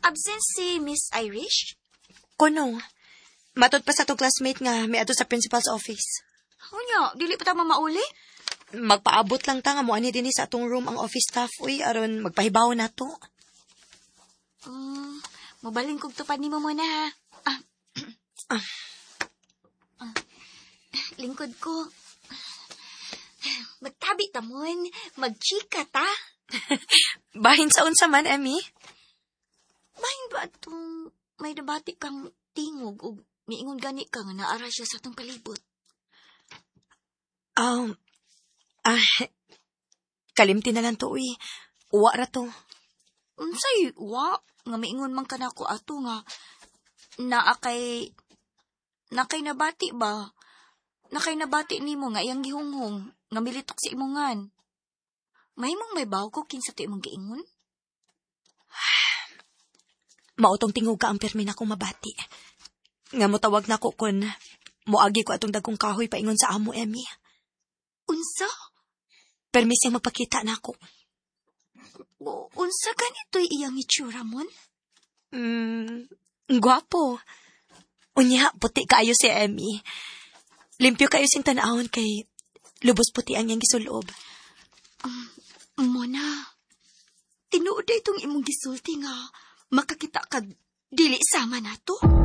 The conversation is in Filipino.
Absent si Miss Irish? Kuno. Matod pa sa to classmate nga may ato sa principal's office. Unya, dili pa ta mamauli? Magpaabot lang ta nga mo ani dinhi sa atong room ang office staff uy aron magpahibaw nato. Mabaling kog tupad nimo muna ha. Lingkod ko. Magtabi ta mon, magchika ta. Bahin sa unsa man, Emmy? Bahin ba itong may nabati kang tingog o miingon gani ka nga naara siya sa itong palibot? Kalimti na lang to, uy. Uwa ra to. Unsay, wa? Nga miingon man ka na ko ato nga nakay nabati ba? Nakay nabati nimo nga iyang gihunghong nga militok si imongan. May mong may baw ko kinsa to imong giingon? Mautong tingog ka ang permi na kong mabati. Nga mo tawag na ko kun moagi ko atong dagkong kahoy paingon sa amo, Emmy. Unsa? Permi siyang magpakita na ako. Unsa ganito'y iyang itsura mon? Gwapo. Unya, puti kaayo si Emmy. Limpyo kayo sing tanahon kay lubos puti ang iyang gisulob. Mona, tinuod itong imong gisulti nga makakita ka dili sama nato?